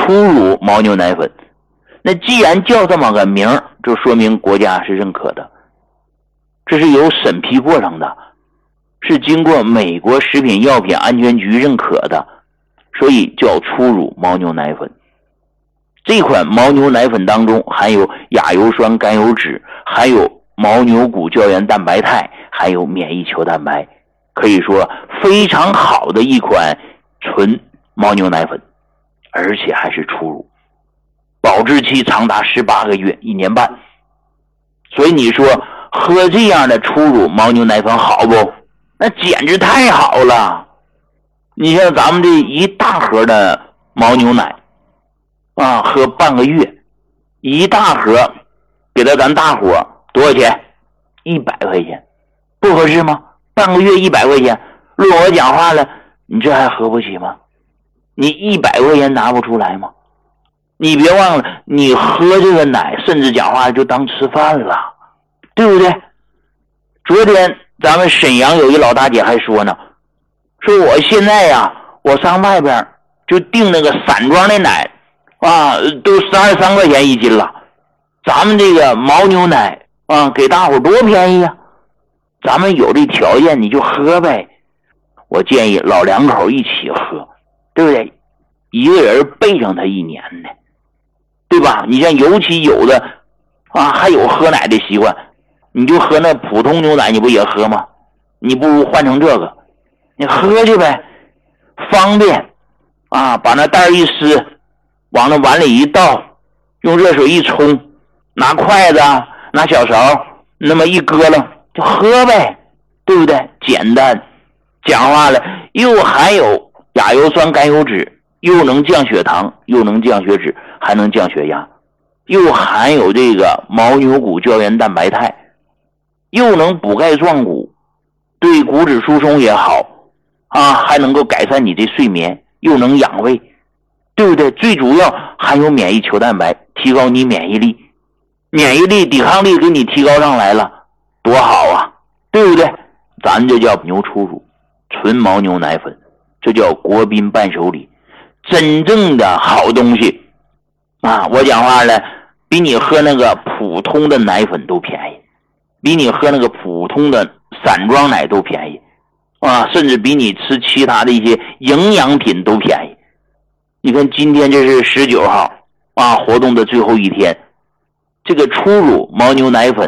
初乳牦牛奶粉。那既然叫这么个名，就说明国家是认可的，这是有审批过程的，是经过美国食品药品安全局认可的，所以叫初乳牦牛奶粉。这款牦牛奶粉当中含有亚油酸甘油酯，含有牦牛骨胶原蛋白肽，还有免疫球蛋白，可以说非常好的一款纯牦牛奶粉，而且还是初乳，保质期长达18个月，1年半。所以你说喝这样的初乳牦牛奶粉好不？那简直太好了。你像咱们这一大盒的牦牛奶啊，喝半个月，一大盒给到咱大伙多少钱？100块钱，不合适吗？半个月100块钱，论我讲话了，你这还喝不起吗？你100块钱拿不出来吗？你别忘了，你喝这个奶，甚至讲话就当吃饭了，对不对？昨天咱们沈阳有一老大姐还说呢，说我现在呀，我上外边就订那个散装的奶啊，都12、13块钱一斤了。咱们这个牦牛奶啊，给大伙多便宜啊！咱们有这条件你就喝呗。我建议老两口一起喝，对不对？一个人备上他1年的，对吧？你像尤其有的啊，还有喝奶的习惯，你就喝那普通牛奶，你不也喝吗？你不如换成这个，你喝去呗，方便啊！把那袋一撕，往那碗里一倒，用热水一冲，拿筷子拿小勺那么一搁了就喝呗，对不对？简单，讲话了又含有亚油酸甘油酯，又能降血糖，又能降血脂，还能降血压，又含有这个牦牛骨胶原蛋白肽，又能补钙壮骨，对骨质疏松也好啊，还能够改善你的睡眠，又能养胃，对不对？最主要含有免疫球蛋白，提高你免疫力，免疫力抵抗力给你提高上来了，多好啊，对不对？咱这叫牛初乳纯牦牛奶粉，这叫国宾伴手礼，真正的好东西啊！我讲话了，比你喝那个普通的奶粉都便宜，比你喝那个普通的散装奶都便宜啊，甚至比你吃其他的一些营养品都便宜。你看今天这是19号啊，活动的最后一天，这个初乳牦牛奶粉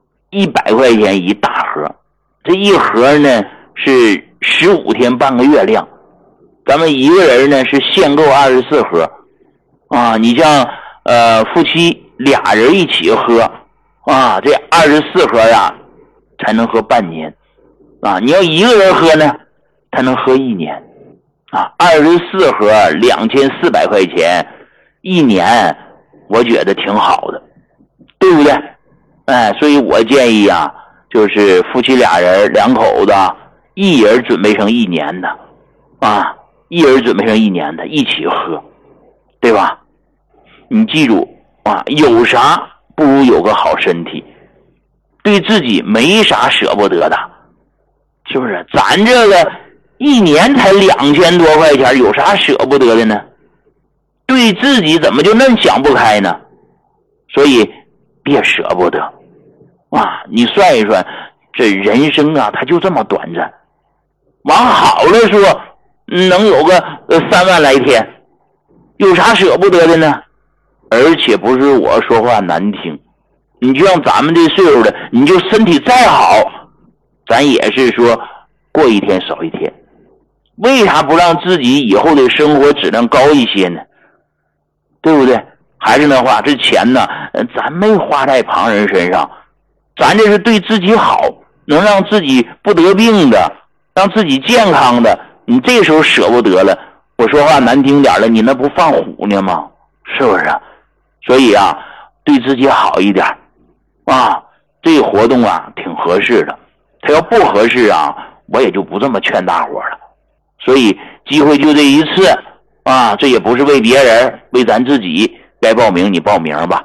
100块钱一大盒，这一盒呢是15天半个月量，咱们一个人呢是限购24盒啊。你像夫妻俩人一起喝啊，这24盒呀才能喝半年啊。你要一个人喝呢，才能喝1年啊。24盒2400块钱1年，我觉得挺好的，对不对？哎，所以我建议啊，就是夫妻俩人两口子一人准备上1年的啊，一人准备上1年的一起喝，对吧？你记住啊，有啥不如有个好身体，对自己没啥舍不得的，是不是？咱这个1年才2000多块钱，有啥舍不得的呢？对自己怎么就那想不开呢？所以别舍不得啊！你算一算，这人生啊，它就这么短暂。往好了说，能有个3万来天，有啥舍不得的呢？而且不是我说话难听，你就像咱们这岁数的，你就身体再好，咱也是说过一天少一天。为啥不让自己以后的生活质量高一些呢？对不对？还是那话，这钱呢，咱没花在旁人身上，咱这是对自己好，能让自己不得病的，让自己健康的，你这时候舍不得了，我说话难听点了，你那不放虎呢吗？是不是？所以啊，对自己好一点啊，这个活动啊挺合适的，他要不合适啊，我也就不这么劝大伙了。所以机会就这一次啊，这也不是为别人，为咱自己。该报名你报名吧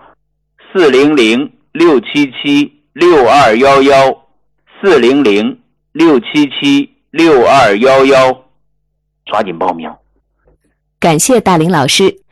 ，400-677-6211 400-677-6211，抓紧报名。 感谢大林老师。